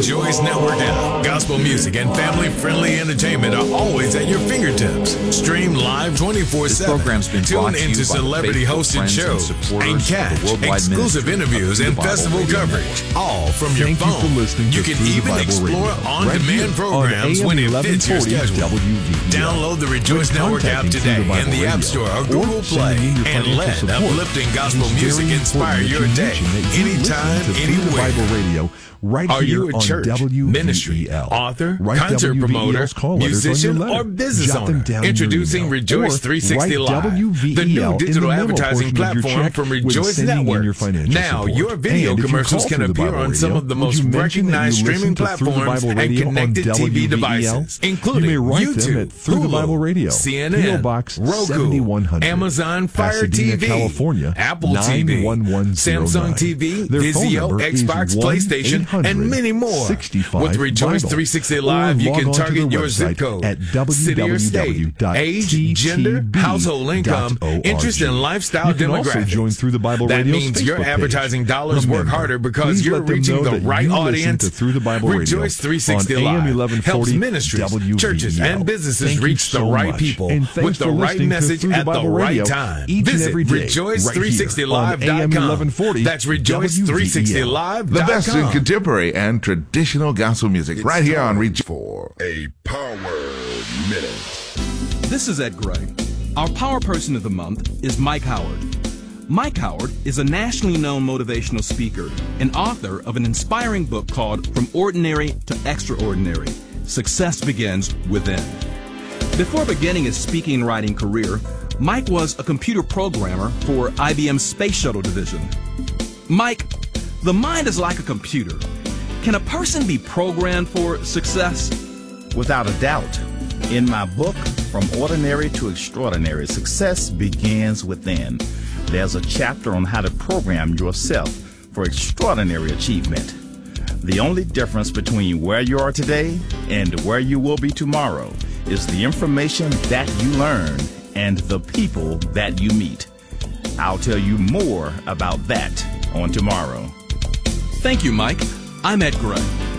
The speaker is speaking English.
Rejoice Network app. Gospel music and family-friendly entertainment are always at your fingertips. Stream live 24/7. Tune into celebrity-hosted shows and catch exclusive interviews and festival coverage, all from your phone. You can even explore on-demand programs when it fits your schedule. Download the Rejoice Network app today in the App Store or Google Play and let uplifting gospel music inspire your day, anytime, anywhere. Are you a church, ministry, author, concert promoter, musician, or business owner? Introducing Rejoice 360 Live, the new digital advertising platform from Rejoice Network. Now, your video commercials can appear on some of the most recognized streaming platforms and connected TV devices, including YouTube, Hulu, CNN, Roku, Amazon Fire TV, Apple TV, Samsung TV, Vizio, Xbox, PlayStation, and many more. With Rejoice 360 Live, you can target your zip code, city or state, age, gender, household income, interest, and lifestyle demographics. That means your advertising dollars work harder because you're reaching the right audience. Rejoice 360 Live helps ministries, churches, and businesses reach the right people with the right message at the right time. Visit RejoiceThreeSixtyLive.com. That's RejoiceThreeSixtyLive.com. The best in contemporary and traditional gospel music right here on Rejoice for a Power Minute. This is Ed Gray. Our Power Person of the Month is Mike Howard. Mike Howard is a nationally known motivational speaker and author of an inspiring book called From Ordinary to Extraordinary. Success Begins Within. Before beginning his speaking and writing career, Mike was a computer programmer for IBM's Space Shuttle division. Mike, the mind is like a computer. Can a person be programmed for success? Without a doubt. In my book, From Ordinary to Extraordinary, Success Begins Within, there's a chapter on how to program yourself for extraordinary achievement. The only difference between where you are today and where you will be tomorrow is the information that you learn and the people that you meet. I'll tell you more about that on tomorrow. Thank you, Mike. I'm Ed Gray.